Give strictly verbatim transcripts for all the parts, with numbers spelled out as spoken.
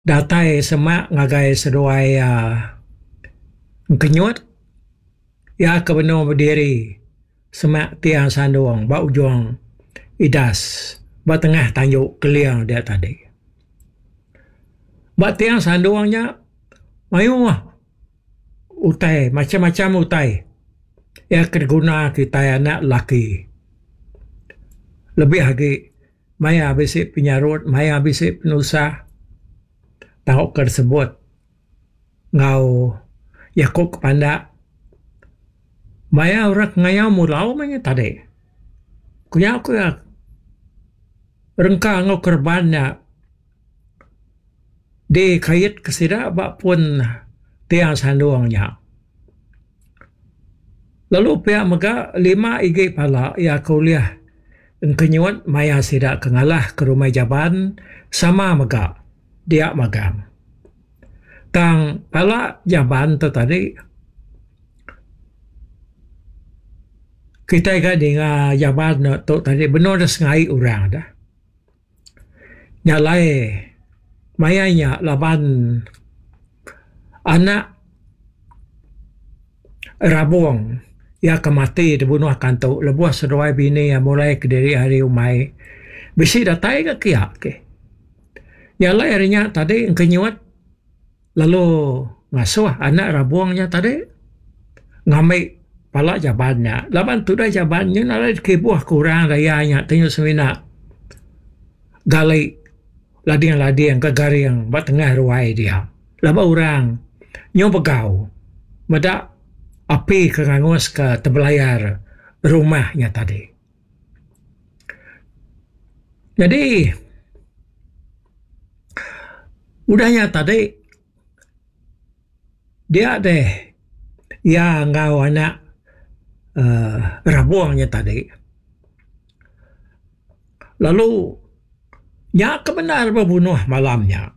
Datai semak ngagai seduai uh, kenyut ya kebenar berdiri semak tiang sanduang ba ujung idas ba tengah tanjuk keliang dia tadi. Ba tiang sanduangnya mayu utai macam-macam utai ya kerguna kita anak laki. Lebih lagi maya bisik penyarut, maya bisik penusah tahu tersebut ngau yakuk kepada maya orang ngayau mulau manya tadi kuya kuya rengka ngau kerbannya di kait kesida bak pun tiang sanduangnya lalu pihak mega lima igi pala ya kuliah engkenyuat maya sida kengalah ke rumah jaban sama mega dia magang. Tang pala jaban tu tadi kita ga dengar jaban tu tadi benar dah sengai orang dah. Nyalai mayanya laban anak rabung ya kemati dibunuh kantu lebuah seruai bini yang mulai ke diri hari umai bisi datai ke kiak ke. Nyalai harinya tadi engkenyuat lalu ngasuh anak rabuangnya tadi ngambil pala jabannya laban tu dah jabannya nalai kebuah kurang rayanya tengok semina galai ladiang-ladiang kegariang bat tengah ruai dia laba orang nyoba begau mada api kerangus ke terbelayar rumahnya tadi. Jadi udahnya tadi dia deh ya ngau anak uh, rabuangnya tadi lalu ya kebenar berbunuh malamnya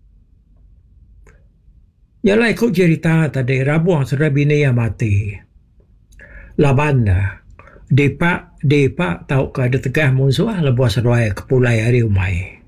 ya lah ikut cerita tadi rabuang sudah bini yang mati laban depa depa tahu ke ada tegah musuh lebuah seruai kepulai hari umai.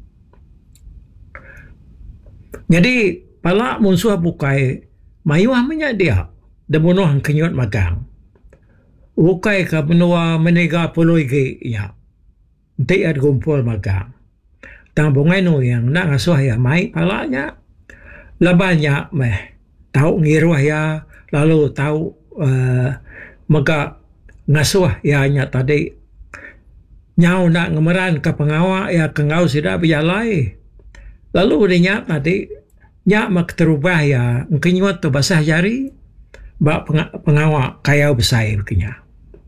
Jadi pala musuh bukai mayu amanya dia dah bunuh kenyut magang bukai ke benua menega puluh igi ya dia gumpul magang tang bungai nu yang nak ngasuh ya mai palanya labanya meh tahu ngiruh ya lalu tahu uh, mega ngasuh ya nya tadi nyau nak ngemeran ke pengawal ya kengau sudah berjalai lalu dia tadi nya mak terubah ya kenyut tu basah jari bak pengawal kaya besar begini.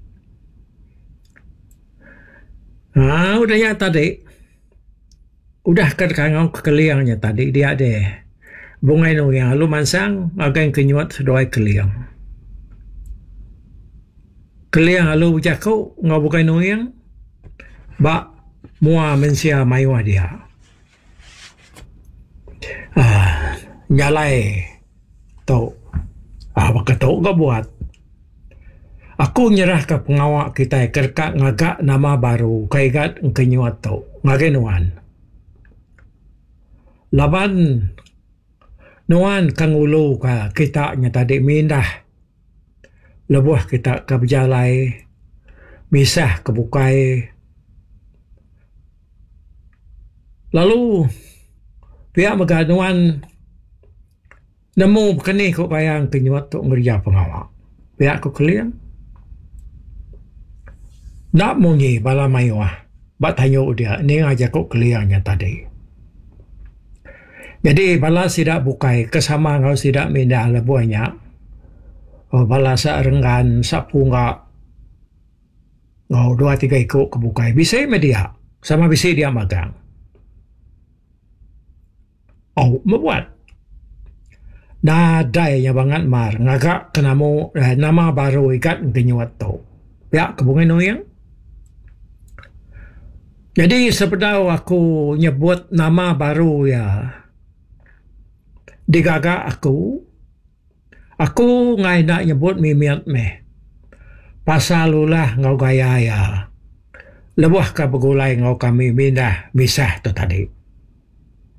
Ah udahnya tadi udah ke kangau keliangnya tadi dia deh bungai nu yang lu mansang agang kenyut sedoai keliang. Keliang lalu jakau ngau bukai nu yang bak mua mensia mayuah dia. Ah, nyalai tu ah beketuk ke buat aku nyerah ke pengawal kita kerka ngagak nama baru kaigat kenyuat tu ngagenuan laban nuan kang ulu ka kita nya tadi mindah lebuah kita ke berjalai misah ke bukai lalu pihak megaduan nemu kini kok bayang kenyuat tu ngerja pengawal pihak ku keliang nak munyi bala mayuah bat tanyo dia ni aja kok keliangnya tadi jadi bala sidak bukai kesama ngau sidak minda lebuahnya oh bala sa renggan sa punga ngau dua tiga ikut ke bukai bisa media sama bisa dia magang. Oh, membuat nadai yang bangat mar ngagak kenamu eh, nama baru ikat kenyuat tu ya kebungan noyang jadi sepedau aku nyebut nama baru ya digagak aku aku ngai nak nyebut mimiat meh pasal ulah ngau gaya ya lebuh ka begulai ngau kami mindah misah tu tadi